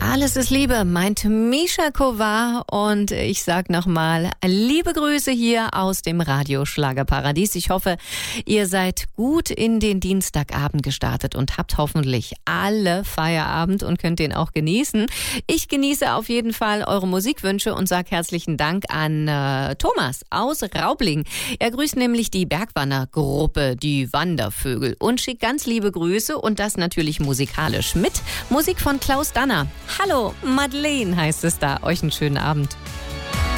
Alles ist Liebe, meint Misha Kovar, und ich sag nochmal liebe Grüße hier aus dem Radioschlagerparadies. Ich hoffe, ihr seid gut in den Dienstagabend gestartet und habt hoffentlich alle Feierabend und könnt den auch genießen. Ich genieße auf jeden Fall eure Musikwünsche und sag herzlichen Dank an Thomas aus Raubling. Er grüßt nämlich die Bergwandergruppe, die Wandervögel, und schickt ganz liebe Grüße und das natürlich musikalisch mit Musik von Klaus Danner. Hallo, Madeleine heißt es da. Euch einen schönen Abend.